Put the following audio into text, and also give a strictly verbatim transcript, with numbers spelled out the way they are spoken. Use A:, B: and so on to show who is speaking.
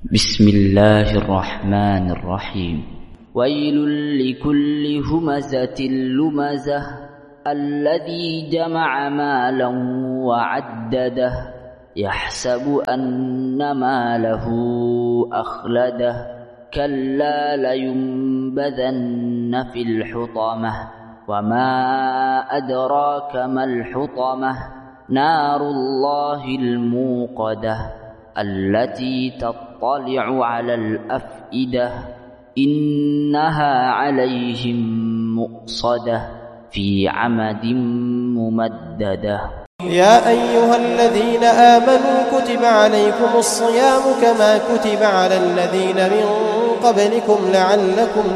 A: بسم الله الرحمن الرحيم. ويل لكل همزة لمزة الذي جمع مالا وعدده يحسب أن ماله أخلده كلا لينبذن في الحطمة وما أدراك ما الحطمة نار الله الموقدة التي تطلع على الأفئدة إنها عليهم مؤصدة في عمد ممددة.
B: يا أيها الذين آمنوا كتب عليكم الصيام كما كتب على الذين من قبلكم لعلكم